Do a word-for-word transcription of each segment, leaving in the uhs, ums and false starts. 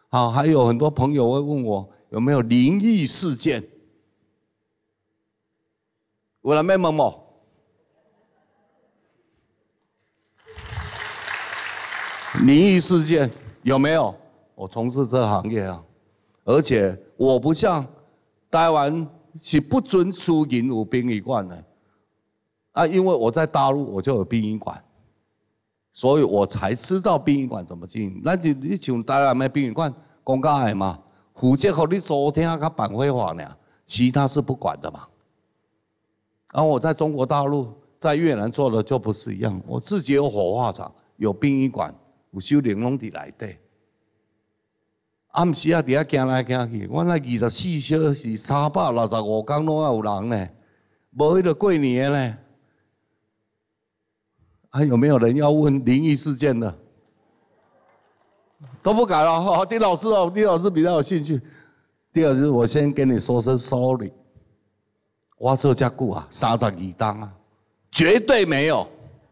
好，还有很多朋友会问我有没有灵异事件，有人要问我。灵异事件有没有？我从事这行业啊，而且我不像台湾是不准私人有殡仪馆的啊，因为我在大陆我就有殡仪馆，所以我才知道殡仪馆怎么经营。那你你像台湾的殡仪馆，公家的嘛，负责给你租厅甲办会法呢，其他是不管的嘛。然后我在中国大陆、在越南做的就不是一样，我自己有火化场、有殡仪馆、有修灵拢伫内底。暗时啊，伫遐行来行去，我那二十四小时、三百六十五天拢有人呢，无迄个过年呢。还有没有人要问灵异事件的？都不敢了哈。丁老师哦，丁老师比较有兴趣。丁老师，我先跟你说声 sorry。我做这久啊，三十二档啊，绝对没有。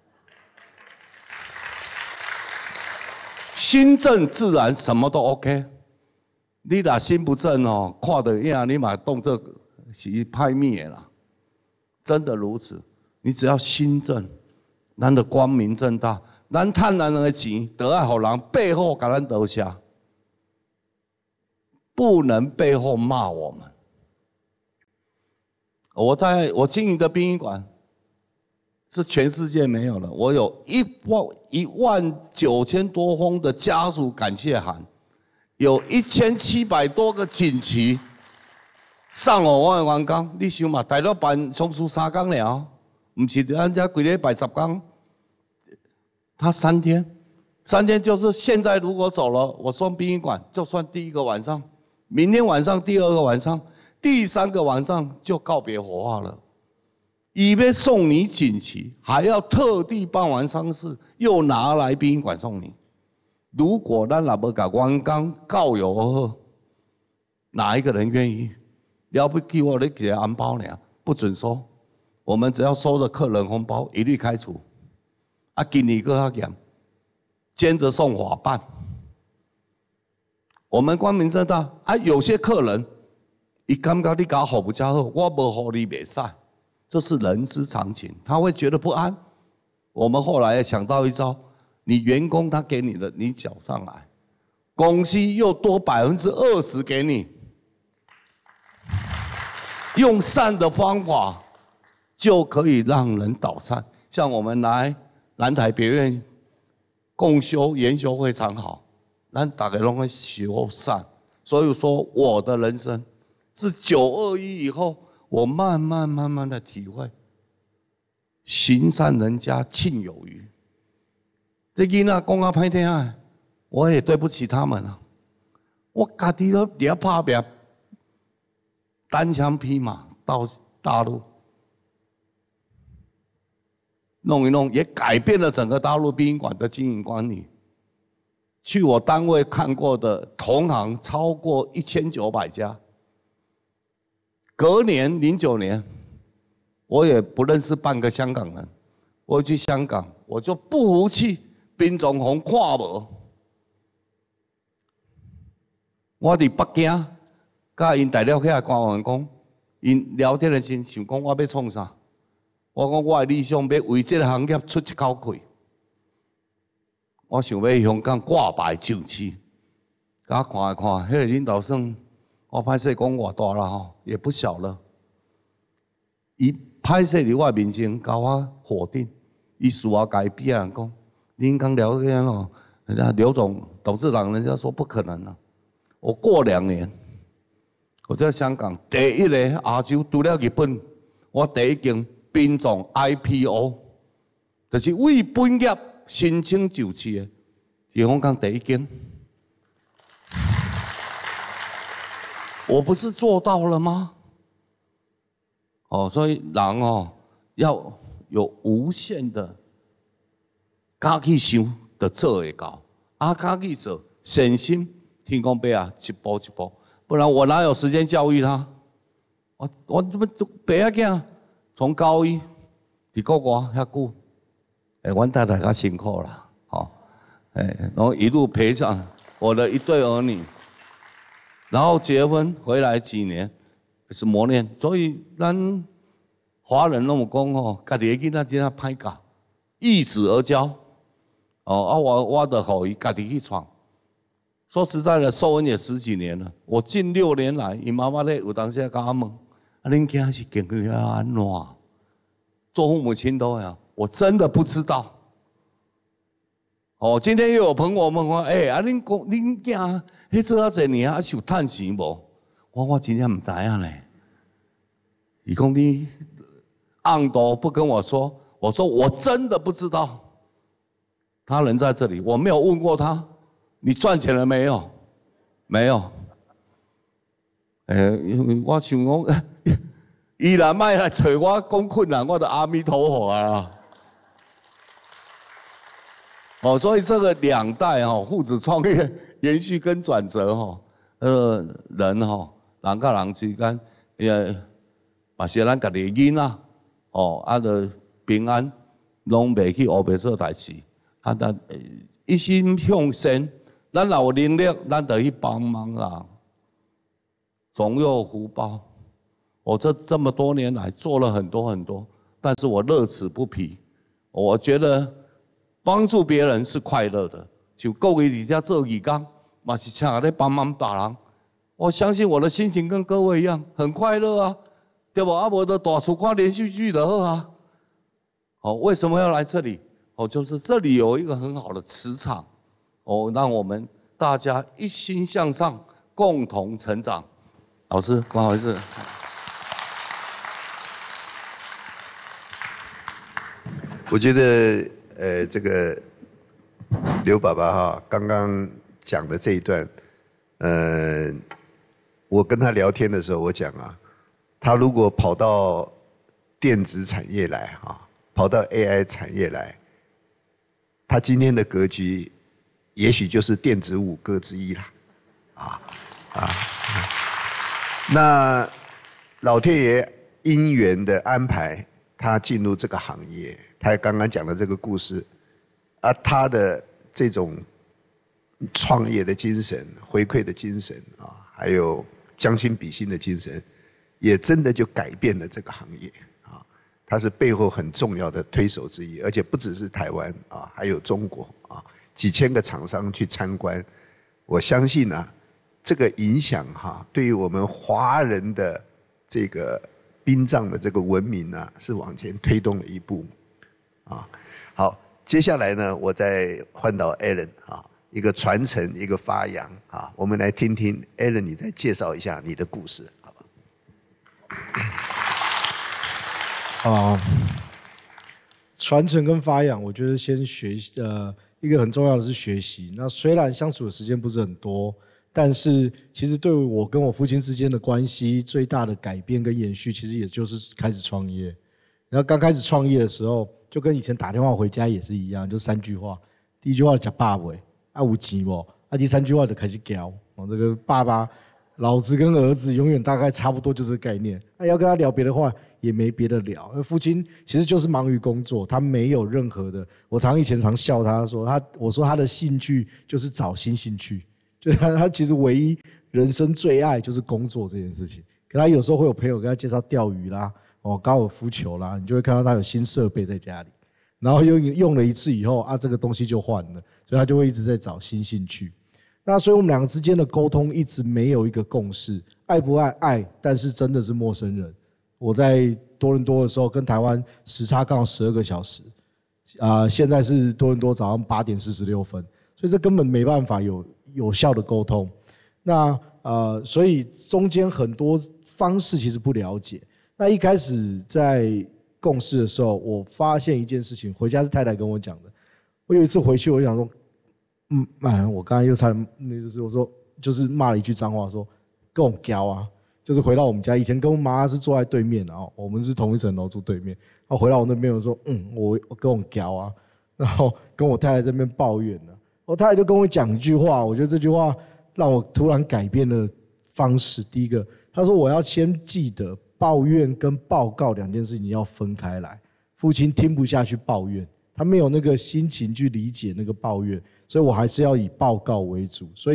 心正自然，什么都 OK。你若心不正哦，看到影你嘛动这个是拍灭的啦，真的如此。你只要心正，咱的光明正大，咱赚咱的钱，得爱互人背后给咱得下，不能背后骂我们。我在我经营的殡仪馆是全世界没有的，我有一万一万九千多封的家属感谢函。有一千七百多个锦旗送我我的员工，你想嘛，大陆办冲出三天了，不是咱家规礼拜十天，他三天，三天就是现在如果走了，我送殡仪馆就算第一个晚上，明天晚上第二个晚上，第三个晚上就告别火化了。以为送你锦旗，还要特地办完丧事，又拿来殡仪馆送你。如果咱若要把员工教育好，哪一个人愿意？了不起我你给他红包呢，不准收。我们只要收的客人红包一律开除。啊，今年更较严，兼着送法办。我们光明正大啊，有些客人，伊感觉你搞好不加好，我无好你袂使，这是人之常情，他会觉得不安。我们后来想到一招。你员工他给你的，你缴上来，公司又多百分之二十给你，用善的方法就可以让人导善。像我们来南台别院共修研修非常好，咱大家拢会修善。所以说，我的人生是九二一以后，我慢慢慢慢的体会，行善人家庆有余。这囡仔讲啊歹听啊，我也对不起他们啊。我家己都伫遐拍拼，单枪匹马到大陆，弄一弄，也改变了整个大陆殡仪馆的经营管理。去我单位看过的同行超过一千九百家。隔年零九年，我也不认识半个香港人，我去香港，我就不服气。宾总红看无，我伫北京，甲因大陆遐官员讲，因聊天的时候想讲我要创啥？我讲我的理想要为这个行业出一口气，我想要香港挂牌上市。甲看一看，迄个领导算我歹势讲偌大啦吼，也不小了。伊歹势伫我面前甲我否定，伊事后甲伊比人讲。您刚聊天哦，人家刘总董事长，人家说不可能啊。我过两年，我在香港第一个亚洲除了日本，我第一间宾总 I P O， 就是为本业申请就市的，是香港第一间。我不是做到了吗？哦，所以人哦要有无限的。敢去想，就做会到；啊，敢去做，信心天公伯啊，一步一步。不然我哪有时间教育他？我我怎么伯仔囝从高一伫国外遐久，哎，阮太太较辛苦啦，吼，哎，然后一路陪上我的一对儿女， 然后结婚回来几年是磨练，所以咱华人那么讲吼，家己的囡仔真啊歹教，易子而教。哦啊，我我得好伊家己去闯。说实在的，受恩也十几年了。我近六年来，伊妈妈咧有当时甲我问，啊，恁囝是经历了安怎？做父母亲都呀，我真的不知道。哦，今天又有朋友问我，哎、欸，啊，恁公恁囝迄做啊侪年啊，是有趁钱无？我我真正唔知影咧。伊讲你暗都不跟我说，我说我真的不知道。他人在这里，我没有问过他。你赚钱了没有？没有。诶、欸，我想讲，伊若卖来找我讲困难，我就阿弥陀佛啊。哦，所以这个两代哈父子创业延续跟转折哈，呃，人哈人甲人之间也嘛是咱家己囡仔哦，啊，着平安，拢袂去黑白做代志，啊，咱一心向善。咱若有能力，咱就去帮忙啦，总有福报。我这这么多年来做了很多很多，但是我乐此不疲。我觉得帮助别人是快乐的，就各位底下做义工，嘛是请来帮忙别人。我相信我的心情跟各位一样，很快乐啊，对不？啊，无就大厝看连续剧就好啊。哦，为什么要来这里？哦，就是这里有一个很好的磁场。哦，让我们大家一心向上，共同成长。老师，不好意思。 我觉得，呃，这个刘爸爸哈，刚刚讲的这一段，呃，我跟他聊天的时候，我讲啊，他如果跑到电子产业来哈，跑到 A I 产业来，他今天的格局。也许就是电子五哥之一啦，啊啊！那老天爷因缘的安排，他进入这个行业，他刚刚讲的这个故事，啊，他的这种创业的精神、回馈的精神啊，还有将心比心的精神，也真的就改变了这个行业啊。他是背后很重要的推手之一，而且不只是台湾啊，还有中国啊。几千个厂商去参观，我相信啊，这个影响哈，对于我们华人的这个殡葬的这个文明啊，是往前推动了一步，啊，好，接下来呢，我再换到 Alan 啊，一个传承，一个发扬啊，我们来听听 Alan， 你再介绍一下你的故事，好吧？ 啊，传承跟发扬，我觉得先学习呃。一个很重要的是学习。那虽然相处的时间不是很多，但是其实对我跟我父亲之间的关系最大的改变跟延续，其实也就是开始创业。然后刚开始创业的时候，就跟以前打电话回家也是一样，就三句话。第一句话讲爸喂，啊有钱不？啊第三句话就开始教。哦，这个爸爸、老子跟儿子永远大概差不多就是概念。那要跟他聊别的话，也没别的聊。父亲其实就是忙于工作，他没有任何的。我常以前常笑他说他，我说他的兴趣就是找新兴趣，就是他他其实唯一人生最爱就是工作这件事情。可他有时候会有朋友跟他介绍钓鱼啦，哦高尔夫球啦，你就会看到他有新设备在家里，然后用用了一次以后啊，这个东西就换了，所以他就会一直在找新兴趣。那所以我们两个之间的沟通一直没有一个共识，爱不爱爱，但是真的是陌生人。我在多伦多的时候，跟台湾时差刚好十二个小时，啊、呃，现在是多伦多早上八点四十六分，所以这根本没办法有有效的沟通。那呃，所以中间很多方式其实不了解。那一开始在共事的时候，我发现一件事情，回家是太太跟我讲的。我有一次回去，我就想说，嗯，哎，我刚才又差点，那就是我说，就是骂了一句脏话，说跟我教啊。就是回到我们家，以前跟我妈是坐在对面，然后我们是同一层楼住对面。然后回到我那边，我说，嗯，我我跟我教啊，然后跟我太太这边抱怨了。我太太就跟我讲一句话，我觉得这句话让我突然改变了方式。第一个，她说我要先记得抱怨跟报告两件事情要分开来。父亲听不下去抱怨，他没有那个心情去理解那个抱怨，所以我还是要以报告为主。所以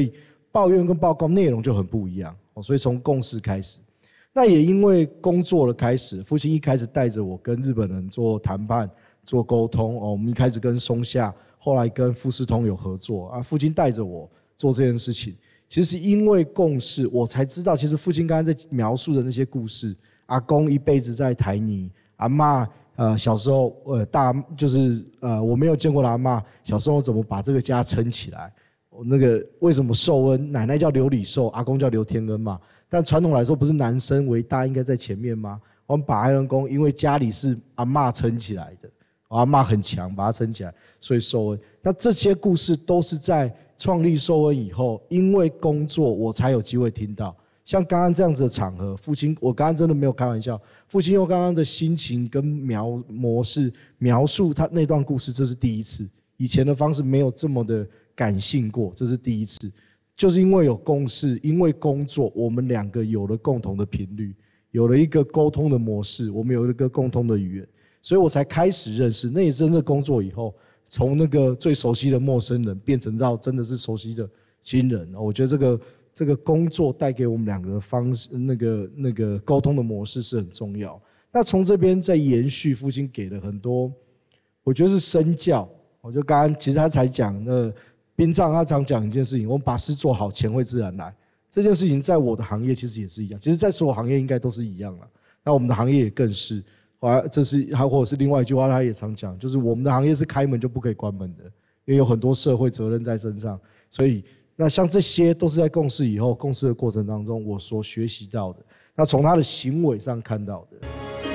抱怨跟报告内容就很不一样，所以从共识开始。那也因为工作的开始，父亲一开始带着我跟日本人做谈判、做沟通。我们一开始跟松下，后来跟富士通有合作啊。父亲带着我做这件事情，其实因为共识，我才知道，其实父亲刚刚在描述的那些故事，阿公一辈子在台泥，阿嬷呃小时候呃大就是呃我没有见过的阿嬷小时候怎么把这个家撑起来。那个为什么寿恩奶奶叫刘礼寿，阿公叫刘天恩嘛？但传统来说，不是男生为大应该在前面吗？我们把爱人公，因为家里是阿嬷撑起来的，阿嬷很强，把它撑起来，所以寿恩。那这些故事都是在创立寿恩以后，因为工作我才有机会听到。像刚刚这样子的场合，父亲，我刚刚真的没有开玩笑，父亲用刚刚的心情跟描模式描述他那段故事，这是第一次，以前的方式没有这么的感性过，这是第一次。就是因为有共识，因为工作，我们两个有了共同的频率，有了一个沟通的模式，我们有一个共通的语言，所以我才开始认识。那也真正工作以后，从那个最熟悉的陌生人变成到真的是熟悉的亲人。我觉得这个这个工作带给我们两个的方式，那个那个沟通的模式是很重要。那从这边再延续，父亲给了很多，我觉得是身教。我就刚刚其实他才讲那。殡葬他常讲一件事情，我们把事做好，钱会自然来。这件事情在我的行业其实也是一样，其实在所有行业应该都是一样了。那我们的行业也更是，这是还或者是另外一句话，他也常讲，就是我们的行业是开门就不可以关门的，因为有很多社会责任在身上。所以，那像这些都是在共事以后，共事的过程当中，我所学习到的，那从他的行为上看到的。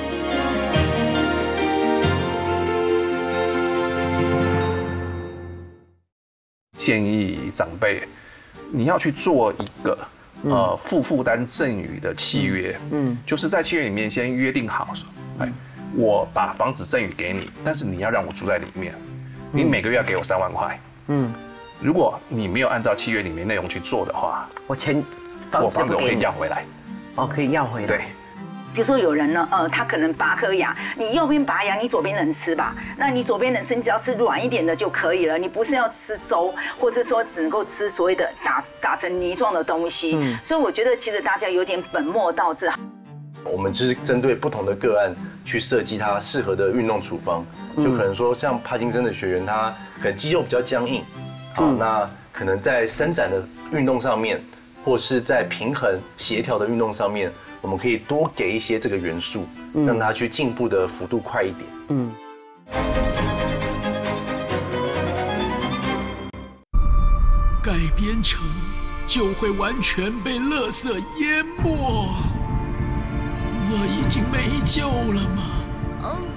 建议长辈，你要去做一个呃负负担赠与的契约，嗯，就是在契约里面先约定好说，哎，我把房子赠与给你，但是你要让我住在里面，你每个月要给我三万块，嗯，如果你没有按照契约里面内容去做的话， 我钱我房子我可以要回来， 哦，可以要回来， 对。 比如说有人呢，呃，他可能拔颗牙，你右边拔牙，你左边能吃吧？那你左边能吃，你只要吃软一点的就可以了。你不是要吃粥，或者说只能够吃所谓的打打成泥状的东西。嗯，所以我觉得其实大家有点本末倒置。 我们就是针对不同的个案去设计它适合的运动处方，就可能说像帕金森的学员，他可能肌肉比较僵硬，好，嗯、那可能在伸展的运动上面，或是在平衡协调的运动上面。我们可以多给一些这个元素，嗯、让他去进步的幅度快一点。嗯。 改编成就会完全被垃圾淹没，我已经没救了吗？